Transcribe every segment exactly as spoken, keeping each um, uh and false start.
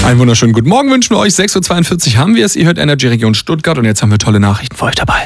Einen wunderschönen guten Morgen wünschen wir euch. sechs Uhr zweiundvierzig haben wir es. Ihr hört Energy Region Stuttgart und jetzt haben wir tolle Nachrichten für euch dabei.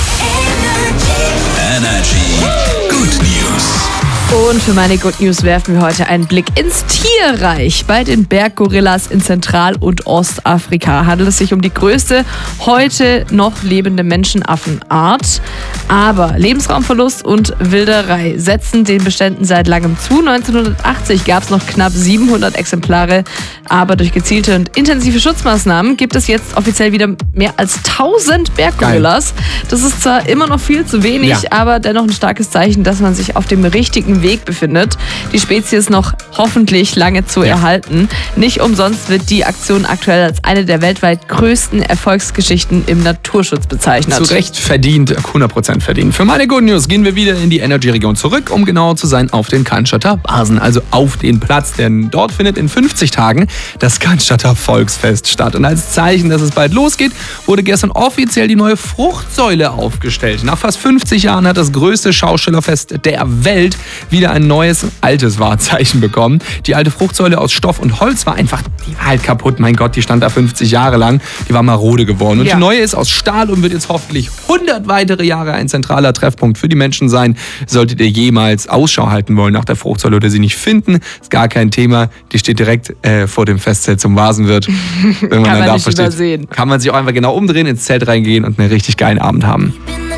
Energy Good News. Und für meine Good News werfen wir heute einen Blick ins Tierreich. Bei den Berggorillas in Zentral- und Ostafrika handelt es sich um die größte heute noch lebende Menschenaffenart. Aber Lebensraumverlust und Wilderei setzen den Beständen seit langem zu. neunzehnhundertachtzig gab es noch knapp siebenhundert Exemplare, aber durch gezielte und intensive Schutzmaßnahmen gibt es jetzt offiziell wieder mehr als tausend Berggorillas. Geil. Das ist zwar immer noch viel zu wenig, ja. aber dennoch ein starkes Zeichen, dass man sich auf dem richtigen Weg befindet, die Spezies noch hoffentlich lange zu ja. erhalten. Nicht umsonst wird die Aktion aktuell als eine der weltweit größten Erfolgsgeschichten im Naturschutz bezeichnet. Zu Recht verdient, hundert Prozent verdient. Für meine Good News gehen wir wieder in die Energy-Region zurück, um genauer zu sein auf den Cannstatter Barsen, also auf den Platz, denn dort findet in fünfzig Tagen das Cannstatter Volksfest statt. Und als Zeichen, dass es bald losgeht, wurde gestern offiziell die neue Fruchtsäule aufgestellt. Nach fast fünfzig Jahren hat das größte Schaustellerfest der Welt wieder ein neues, altes Wahrzeichen bekommen. Die alte Fruchtsäule aus Stoff und Holz war einfach, die war halt kaputt. Mein Gott, die stand da fünfzig Jahre lang. Die war marode geworden. Und ja. die neue ist aus Stahl und wird jetzt hoffentlich hundert weitere Jahre ein zentraler Treffpunkt für die Menschen sein. Solltet ihr jemals Ausschau halten wollen nach der Fruchtsäule oder sie nicht finden, ist gar kein Thema. Die steht direkt äh, vor dem Festzelt zum Vasenwirt. Wenn man kann dann man da nicht versteht, übersehen. Kann man sich auch einfach genau umdrehen, ins Zelt reingehen und einen richtig geilen Abend haben.